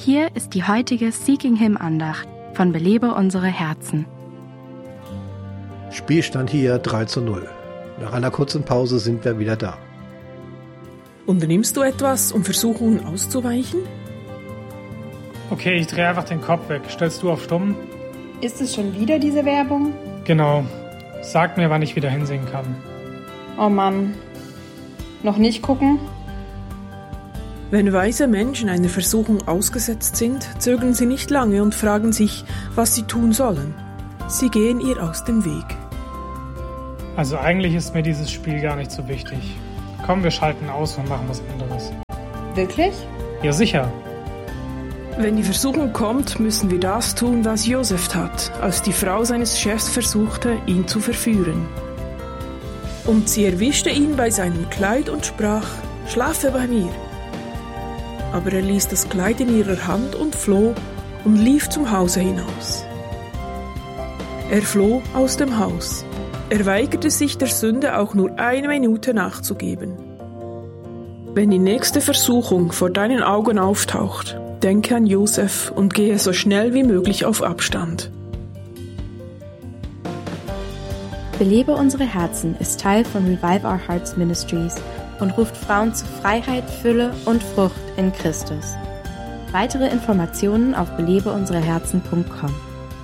Hier ist die heutige Seeking Him Andacht von Belebe unsere Herzen. Spielstand hier 3:0. Nach einer kurzen Pause sind wir wieder da. Unternimmst du etwas, um Versuchungen auszuweichen? Okay, ich drehe einfach den Kopf weg. Stellst du auf Stumm? Ist es schon wieder diese Werbung? Genau. Sag mir, wann ich wieder hinsehen kann. Oh Mann. Noch nicht gucken? Wenn weise Menschen einer Versuchung ausgesetzt sind, zögern sie nicht lange und fragen sich, was sie tun sollen. Sie gehen ihr aus dem Weg. Also eigentlich ist mir dieses Spiel gar nicht so wichtig. Komm, wir schalten aus und machen was anderes. Wirklich? Ja, sicher. Wenn die Versuchung kommt, müssen wir das tun, was Josef tat, als die Frau seines Chefs versuchte, ihn zu verführen. Und sie erwischte ihn bei seinem Kleid und sprach, »Schlafe bei mir.« Aber er ließ das Kleid in ihrer Hand und floh und lief zum Hause hinaus. Er floh aus dem Haus. Er weigerte sich der Sünde auch nur 1 Minute nachzugeben. Wenn die nächste Versuchung vor deinen Augen auftaucht, denke an Josef und gehe so schnell wie möglich auf Abstand. Belebe unsere Herzen ist Teil von Revive Our Hearts Ministries und ruft Frauen zu Freiheit, Fülle und Frucht in Christus. Weitere Informationen auf belebeunsereherzen.com.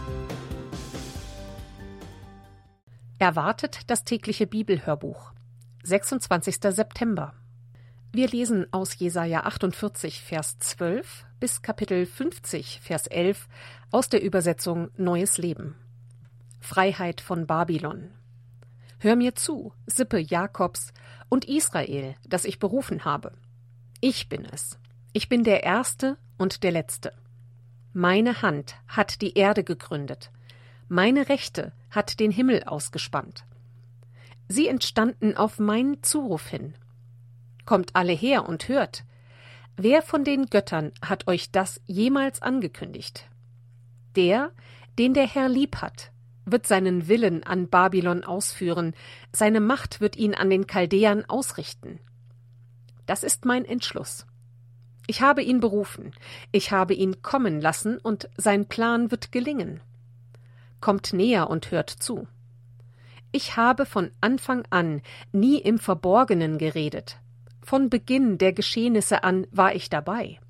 Erwartet das tägliche Bibelhörbuch. 26. September. Wir lesen aus Jesaja 48, Vers 12 bis Kapitel 50, Vers 11 aus der Übersetzung Neues Leben. Freiheit von Babylon. Hör mir zu, Sippe Jakobs und Israel, das ich berufen habe. Ich bin es. Ich bin der Erste und der Letzte. Meine Hand hat die Erde gegründet. Meine Rechte hat den Himmel ausgespannt. Sie entstanden auf meinen Zuruf hin. Kommt alle her und hört. Wer von den Göttern hat euch das jemals angekündigt? Der, den der Herr lieb hat, wird seinen Willen an Babylon ausführen, seine Macht wird ihn an den Chaldäern ausrichten. Das ist mein Entschluss. Ich habe ihn berufen, ich habe ihn kommen lassen und sein Plan wird gelingen. Kommt näher und hört zu. Ich habe von Anfang an nie im Verborgenen geredet. Von Beginn der Geschehnisse an war ich dabei.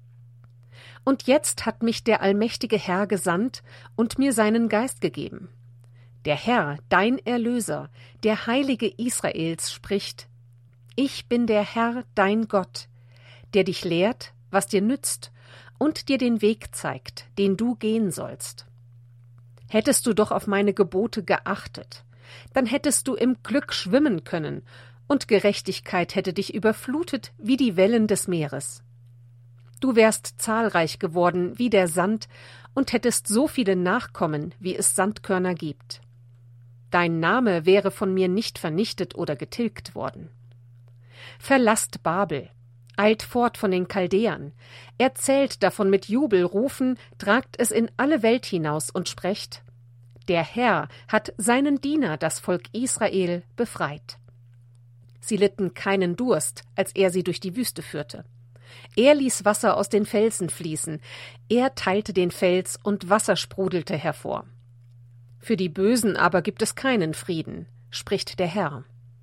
Und jetzt hat mich der allmächtige Herr gesandt und mir seinen Geist gegeben. Der Herr, dein Erlöser, der Heilige Israels, spricht: Ich bin der Herr, dein Gott, der dich lehrt, was dir nützt, und dir den Weg zeigt, den du gehen sollst. Hättest du doch auf meine Gebote geachtet, dann hättest du im Glück schwimmen können, und Gerechtigkeit hätte dich überflutet wie die Wellen des Meeres. Du wärst zahlreich geworden wie der Sand und hättest so viele Nachkommen, wie es Sandkörner gibt. Dein Name wäre von mir nicht vernichtet oder getilgt worden. Verlasst Babel, eilt fort von den Chaldäern, erzählt davon mit Jubelrufen, tragt es in alle Welt hinaus und sprecht: Der Herr hat seinen Diener, das Volk Israel, befreit. Sie litten keinen Durst, als er sie durch die Wüste führte. Er ließ Wasser aus den Felsen fließen, er teilte den Fels und Wasser sprudelte hervor. Für die Bösen aber gibt es keinen Frieden, spricht der Herr.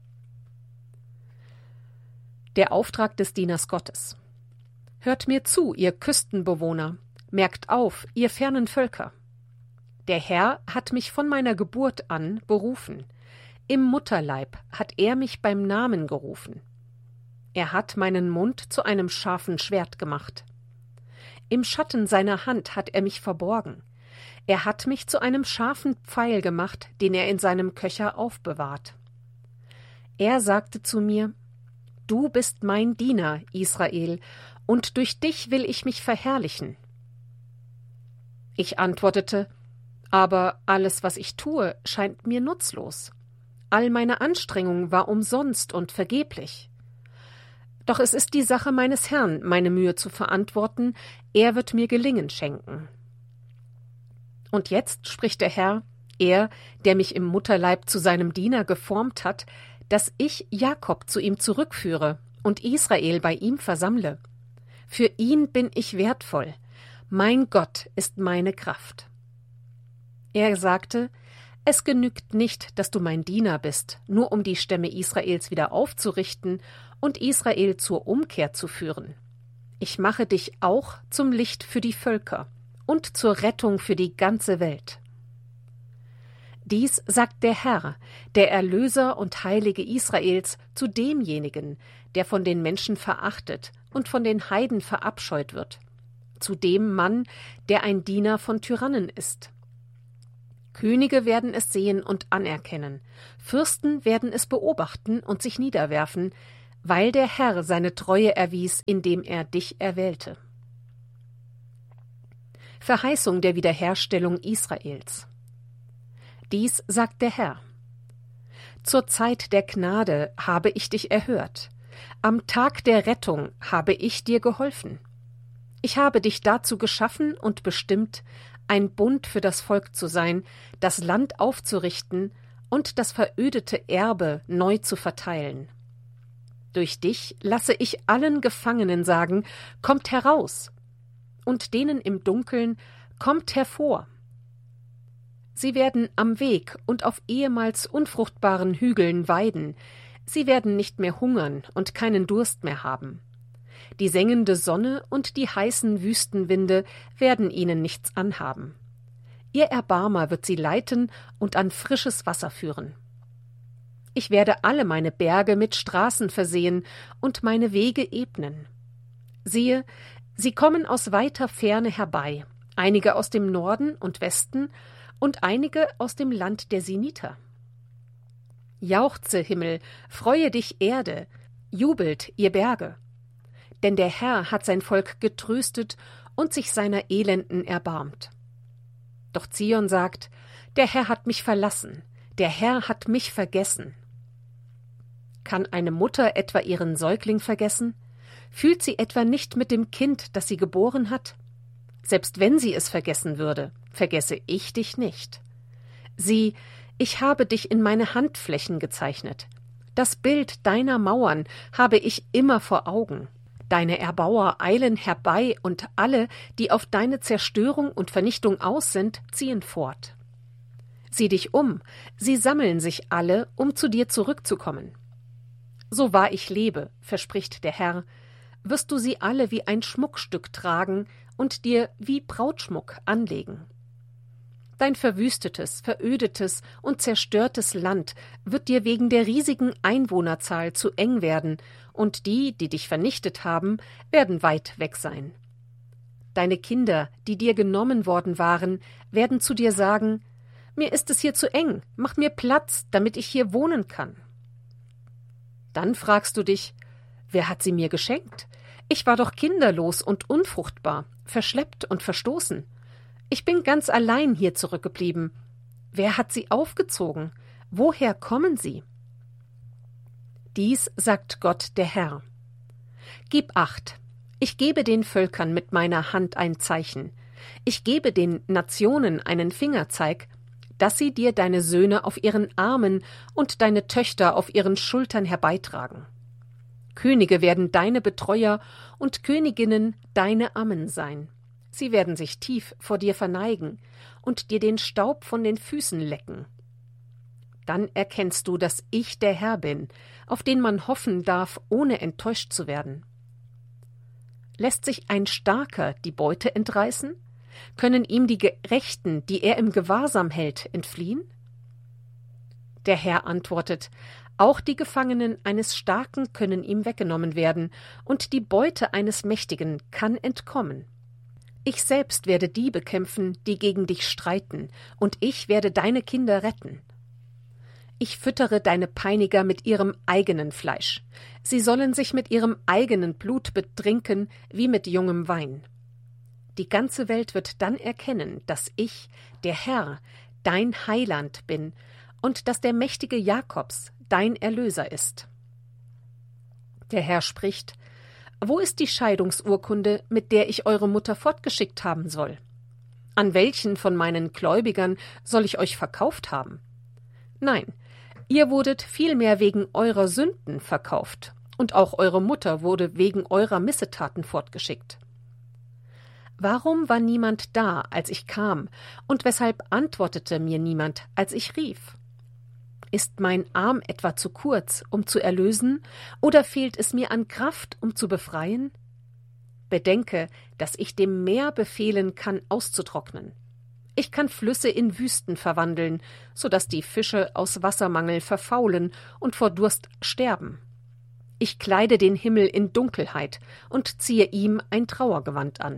Der Auftrag des Dieners Gottes. Hört mir zu, ihr Küstenbewohner, merkt auf, ihr fernen Völker. Der Herr hat mich von meiner Geburt an berufen. Im Mutterleib hat er mich beim Namen gerufen. Er hat meinen Mund zu einem scharfen Schwert gemacht. Im Schatten seiner Hand hat er mich verborgen. Er hat mich zu einem scharfen Pfeil gemacht, den er in seinem Köcher aufbewahrt. Er sagte zu mir: Du bist mein Diener, Israel, und durch dich will ich mich verherrlichen. Ich antwortete: Aber alles, was ich tue, scheint mir nutzlos. All meine Anstrengung war umsonst und vergeblich. Doch es ist die Sache meines Herrn, meine Mühe zu verantworten, er wird mir Gelingen schenken. Und jetzt spricht der Herr, er, der mich im Mutterleib zu seinem Diener geformt hat, dass ich Jakob zu ihm zurückführe und Israel bei ihm versammle. Für ihn bin ich wertvoll, Mein Gott ist meine Kraft. Er sagte, es genügt nicht, dass du mein Diener bist, nur um die Stämme Israels wieder aufzurichten und Israel zur Umkehr zu führen. Ich mache dich auch zum Licht für die Völker und zur Rettung für die ganze Welt. Dies sagt der Herr, der Erlöser und Heilige Israels, zu demjenigen, der von den Menschen verachtet und von den Heiden verabscheut wird, zu dem Mann, der ein Diener von Tyrannen ist. Könige werden es sehen und anerkennen, Fürsten werden es beobachten und sich niederwerfen, weil der Herr seine Treue erwies, indem er dich erwählte. Verheißung der Wiederherstellung Israels. Dies sagt der Herr. Zur Zeit der Gnade habe ich dich erhört. Am Tag der Rettung habe ich dir geholfen. Ich habe dich dazu geschaffen und bestimmt, ein Bund für das Volk zu sein, das Land aufzurichten und das verödete Erbe neu zu verteilen. Durch dich lasse ich allen Gefangenen sagen, kommt heraus, und denen im Dunkeln, kommt hervor. Sie werden am Weg und auf ehemals unfruchtbaren Hügeln weiden, sie werden nicht mehr hungern und keinen Durst mehr haben. Die sengende Sonne und die heißen Wüstenwinde werden ihnen nichts anhaben. Ihr Erbarmer wird sie leiten und an frisches Wasser führen. Ich werde alle meine Berge mit Straßen versehen und meine Wege ebnen. Siehe, sie kommen aus weiter Ferne herbei, einige aus dem Norden und Westen und einige aus dem Land der Siniter. Jauchze, Himmel, freue dich, Erde, jubelt, ihr Berge. Denn der Herr hat sein Volk getröstet und sich seiner Elenden erbarmt. Doch Zion sagt, der Herr hat mich verlassen, der Herr hat mich vergessen. Kann eine Mutter etwa ihren Säugling vergessen? Fühlt sie etwa nicht mit dem Kind, das sie geboren hat? Selbst wenn sie es vergessen würde, vergesse ich dich nicht. Sieh, ich habe dich in meine Handflächen gezeichnet. Das Bild deiner Mauern habe ich immer vor Augen. Deine Erbauer eilen herbei, und alle, die auf deine Zerstörung und Vernichtung aus sind, ziehen fort. Sieh dich um, sie sammeln sich alle, um zu dir zurückzukommen. So wahr ich lebe, verspricht der Herr, wirst du sie alle wie ein Schmuckstück tragen und dir wie Brautschmuck anlegen. Dein verwüstetes, verödetes und zerstörtes Land wird dir wegen der riesigen Einwohnerzahl zu eng werden, und die dich vernichtet haben, werden weit weg sein. Deine Kinder, die dir genommen worden waren, werden zu dir sagen, mir ist es hier zu eng, mach mir Platz, damit ich hier wohnen kann. Dann fragst du dich, wer hat sie mir geschenkt? Ich war doch kinderlos und unfruchtbar, verschleppt und verstoßen. Ich bin ganz allein hier zurückgeblieben. Wer hat sie aufgezogen? Woher kommen sie? Dies sagt Gott der Herr. Gib Acht, ich gebe den Völkern mit meiner Hand ein Zeichen. Ich gebe den Nationen einen Fingerzeig, dass sie dir deine Söhne auf ihren Armen und deine Töchter auf ihren Schultern herbeitragen. Könige werden deine Betreuer und Königinnen deine Ammen sein. Sie werden sich tief vor dir verneigen und dir den Staub von den Füßen lecken. Dann erkennst du, dass ich der Herr bin, auf den man hoffen darf, ohne enttäuscht zu werden. Lässt sich ein Starker die Beute entreißen? Können ihm die Gerechten, die er im Gewahrsam hält, entfliehen? Der Herr antwortet, auch die Gefangenen eines Starken können ihm weggenommen werden, und die Beute eines Mächtigen kann entkommen. Ich selbst werde die bekämpfen, die gegen dich streiten, und ich werde deine Kinder retten. Ich füttere deine Peiniger mit ihrem eigenen Fleisch. Sie sollen sich mit ihrem eigenen Blut betrinken, wie mit jungem Wein. Die ganze Welt wird dann erkennen, dass ich, der Herr, dein Heiland bin und dass der mächtige Jakobs dein Erlöser ist. Der Herr spricht, wo ist die Scheidungsurkunde, mit der ich eure Mutter fortgeschickt haben soll? An welchen von meinen Gläubigern soll ich euch verkauft haben? Nein, ihr wurdet vielmehr wegen eurer Sünden verkauft, und auch eure Mutter wurde wegen eurer Missetaten fortgeschickt. Warum war niemand da, als ich kam, und weshalb antwortete mir niemand, als ich rief? Ist mein Arm etwa zu kurz, um zu erlösen, oder fehlt es mir an Kraft, um zu befreien? Bedenke, dass ich dem Meer befehlen kann, auszutrocknen. Ich kann Flüsse in Wüsten verwandeln, so dass die Fische aus Wassermangel verfaulen und vor Durst sterben. Ich kleide den Himmel in Dunkelheit und ziehe ihm ein Trauergewand an.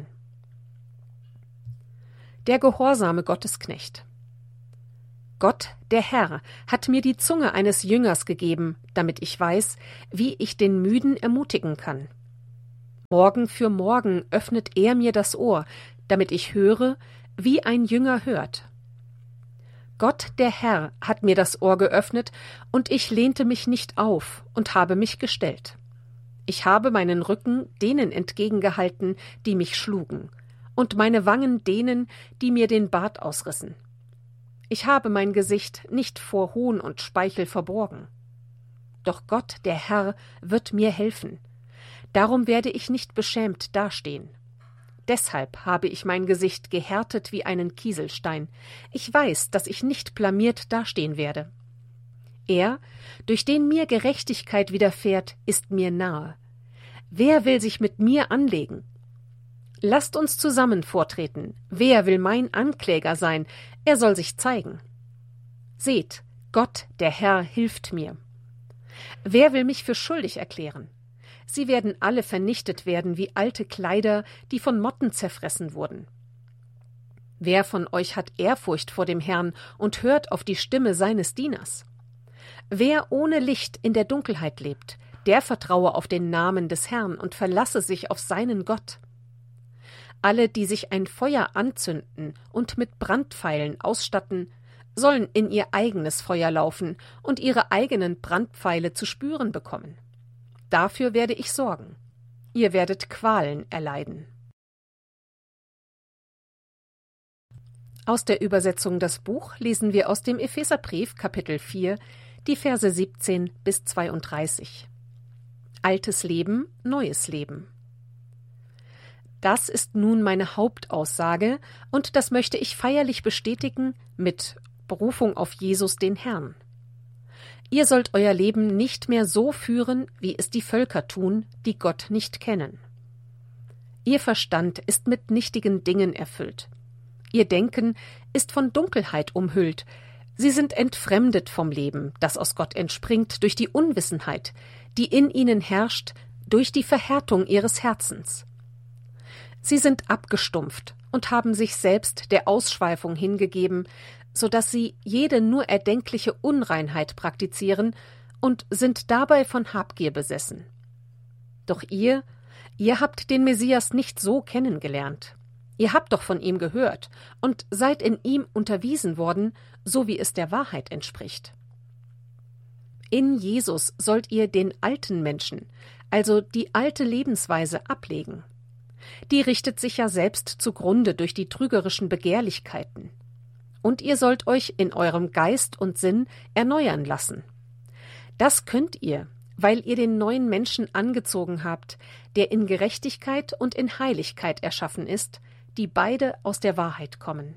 Der gehorsame Gottesknecht. Gott, der Herr, hat mir die Zunge eines Jüngers gegeben, damit ich weiß, wie ich den Müden ermutigen kann. Morgen für morgen öffnet er mir das Ohr, damit ich höre, wie ein Jünger hört. Gott, der Herr, hat mir das Ohr geöffnet, und ich lehnte mich nicht auf und habe mich gestellt. Ich habe meinen Rücken denen entgegengehalten, die mich schlugen, und meine Wangen denen, die mir den Bart ausrissen. Ich habe mein Gesicht nicht vor Hohn und Speichel verborgen. Doch Gott, der Herr, wird mir helfen. Darum werde ich nicht beschämt dastehen. Deshalb habe ich mein Gesicht gehärtet wie einen Kieselstein. Ich weiß, dass ich nicht blamiert dastehen werde. Er, durch den mir Gerechtigkeit widerfährt, ist mir nahe. Wer will sich mit mir anlegen? Lasst uns zusammen vortreten. Wer will mein Ankläger sein? Er soll sich zeigen. Seht, Gott, der Herr, hilft mir. Wer will mich für schuldig erklären? Sie werden alle vernichtet werden wie alte Kleider, die von Motten zerfressen wurden. Wer von euch hat Ehrfurcht vor dem Herrn und hört auf die Stimme seines Dieners? Wer ohne Licht in der Dunkelheit lebt, der vertraue auf den Namen des Herrn und verlasse sich auf seinen Gott. Alle, die sich ein Feuer anzünden und mit Brandpfeilen ausstatten, sollen in ihr eigenes Feuer laufen und ihre eigenen Brandpfeile zu spüren bekommen. Dafür werde ich sorgen. Ihr werdet Qualen erleiden. Aus der Übersetzung Das Buch lesen wir aus dem Epheserbrief Kapitel 4, die Verse 17 bis 32. Altes Leben, neues Leben. Das ist nun meine Hauptaussage, und das möchte ich feierlich bestätigen mit Berufung auf Jesus den Herrn. Ihr sollt euer Leben nicht mehr so führen, wie es die Völker tun, die Gott nicht kennen. Ihr Verstand ist mit nichtigen Dingen erfüllt. Ihr Denken ist von Dunkelheit umhüllt. Sie sind entfremdet vom Leben, das aus Gott entspringt, durch die Unwissenheit, die in ihnen herrscht, durch die Verhärtung ihres Herzens. Sie sind abgestumpft und haben sich selbst der Ausschweifung hingegeben, so dass sie jede nur erdenkliche Unreinheit praktizieren und sind dabei von Habgier besessen. Doch ihr habt den Messias nicht so kennengelernt. Ihr habt doch von ihm gehört und seid in ihm unterwiesen worden, so wie es der Wahrheit entspricht. In Jesus sollt ihr den alten Menschen, also die alte Lebensweise, ablegen. Die richtet sich ja selbst zugrunde durch die trügerischen Begehrlichkeiten. Und ihr sollt euch in eurem Geist und Sinn erneuern lassen. Das könnt ihr, weil ihr den neuen Menschen angezogen habt, der in Gerechtigkeit und in Heiligkeit erschaffen ist, die beide aus der Wahrheit kommen.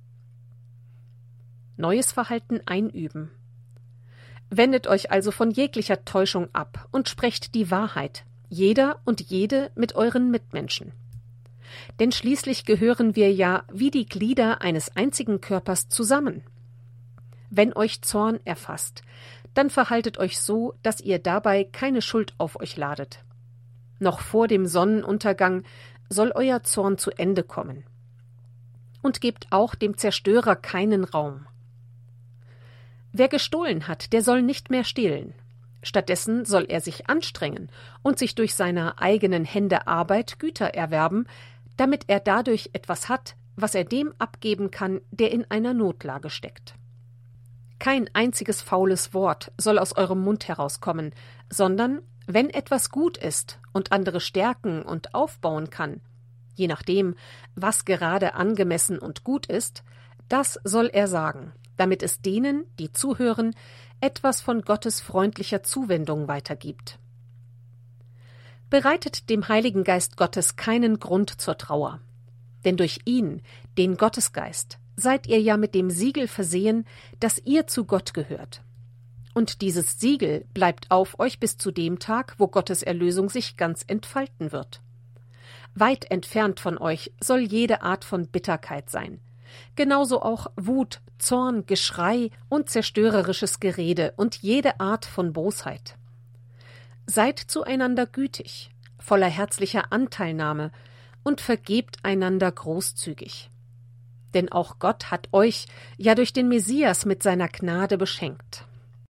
Neues Verhalten einüben. Wendet euch also von jeglicher Täuschung ab und sprecht die Wahrheit, jeder und jede mit euren Mitmenschen. Denn schließlich gehören wir ja wie die Glieder eines einzigen Körpers zusammen. Wenn euch Zorn erfasst, dann verhaltet euch so, dass ihr dabei keine Schuld auf euch ladet. Noch vor dem Sonnenuntergang soll euer Zorn zu Ende kommen. Und gebt auch dem Zerstörer keinen Raum. Wer gestohlen hat, der soll nicht mehr stehlen. Stattdessen soll er sich anstrengen und sich durch seine eigenen Hände Arbeit Güter erwerben, damit er dadurch etwas hat, was er dem abgeben kann, der in einer Notlage steckt. Kein einziges faules Wort soll aus eurem Mund herauskommen, sondern, wenn etwas gut ist und andere stärken und aufbauen kann, je nachdem, was gerade angemessen und gut ist, das soll er sagen, damit es denen, die zuhören, etwas von Gottes freundlicher Zuwendung weitergibt. Bereitet dem Heiligen Geist Gottes keinen Grund zur Trauer. Denn durch ihn, den Gottesgeist, seid ihr ja mit dem Siegel versehen, dass ihr zu Gott gehört. Und dieses Siegel bleibt auf euch bis zu dem Tag, wo Gottes Erlösung sich ganz entfalten wird. Weit entfernt von euch soll jede Art von Bitterkeit sein. Genauso auch Wut, Zorn, Geschrei und zerstörerisches Gerede und jede Art von Bosheit. Seid zueinander gütig, voller herzlicher Anteilnahme und vergebt einander großzügig. Denn auch Gott hat euch ja durch den Messias mit seiner Gnade beschenkt.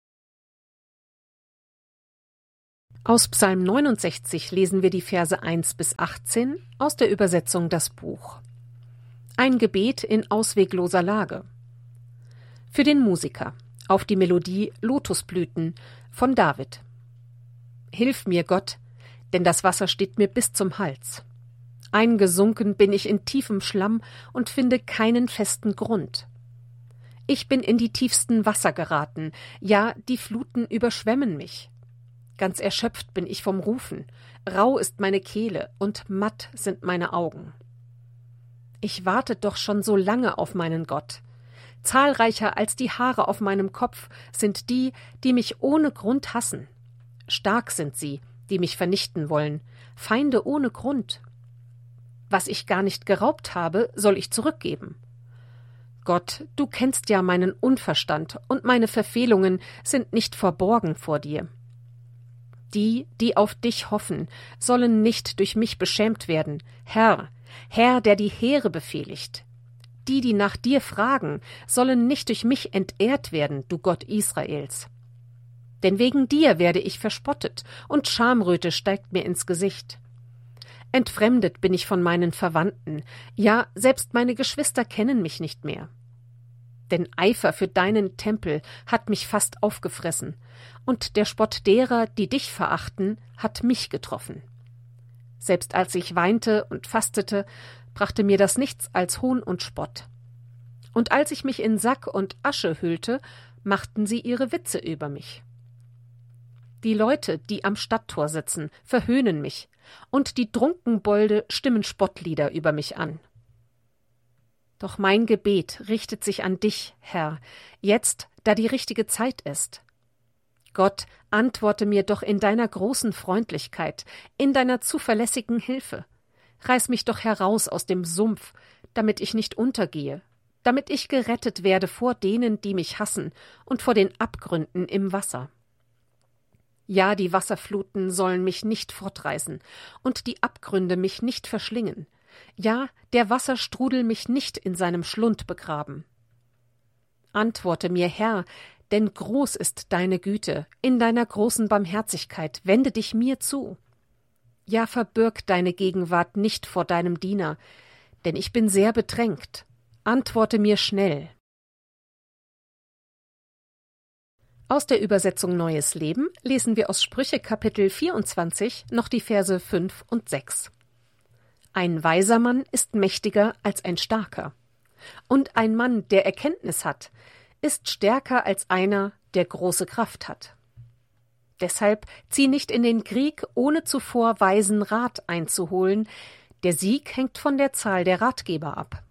Aus Psalm 69 lesen wir die Verse 1 bis 18 aus der Übersetzung Das Buch. Ein Gebet in auswegloser Lage. Für den Musiker auf die Melodie Lotusblüten von David. Hilf mir, Gott, denn das Wasser steht mir bis zum Hals. Eingesunken bin ich in tiefem Schlamm und finde keinen festen Grund. Ich bin in die tiefsten Wasser geraten, ja, die Fluten überschwemmen mich. Ganz erschöpft bin ich vom Rufen, rau ist meine Kehle und matt sind meine Augen. Ich warte doch schon so lange auf meinen Gott. Zahlreicher als die Haare auf meinem Kopf sind die, die mich ohne Grund hassen. Stark sind sie, die mich vernichten wollen, Feinde ohne Grund. Was ich gar nicht geraubt habe, soll ich zurückgeben. Gott, du kennst ja meinen Unverstand, und meine Verfehlungen sind nicht verborgen vor dir. Die, die auf dich hoffen, sollen nicht durch mich beschämt werden. Herr, Herr, der die Heere befehligt. Die nach dir fragen, sollen nicht durch mich entehrt werden, du Gott Israels. Denn wegen dir werde ich verspottet, und Schamröte steigt mir ins Gesicht. Entfremdet bin ich von meinen Verwandten, ja, selbst meine Geschwister kennen mich nicht mehr. Denn Eifer für deinen Tempel hat mich fast aufgefressen, und der Spott derer, die dich verachten, hat mich getroffen. Selbst als ich weinte und fastete, brachte mir das nichts als Hohn und Spott. Und als ich mich in Sack und Asche hüllte, machten sie ihre Witze über mich. Die Leute, die am Stadttor sitzen, verhöhnen mich, und die Trunkenbolde stimmen Spottlieder über mich an. Doch mein Gebet richtet sich an dich, Herr, jetzt, da die richtige Zeit ist. Gott, antworte mir doch in deiner großen Freundlichkeit, in deiner zuverlässigen Hilfe. Reiß mich doch heraus aus dem Sumpf, damit ich nicht untergehe, damit ich gerettet werde vor denen, die mich hassen, und vor den Abgründen im Wasser. Ja, die Wasserfluten sollen mich nicht fortreißen und die Abgründe mich nicht verschlingen. Ja, der Wasserstrudel mich nicht in seinem Schlund begraben. Antworte mir, Herr, denn groß ist deine Güte, in deiner großen Barmherzigkeit wende dich mir zu. Ja, verbirg deine Gegenwart nicht vor deinem Diener, denn ich bin sehr bedrängt. Antworte mir schnell. Aus der Übersetzung Neues Leben lesen wir aus Sprüche Kapitel 24 noch die Verse 5 und 6. Ein weiser Mann ist mächtiger als ein starker, und ein Mann, der Erkenntnis hat, ist stärker als einer, der große Kraft hat. Deshalb zieh nicht in den Krieg, ohne zuvor weisen Rat einzuholen, der Sieg hängt von der Zahl der Ratgeber ab.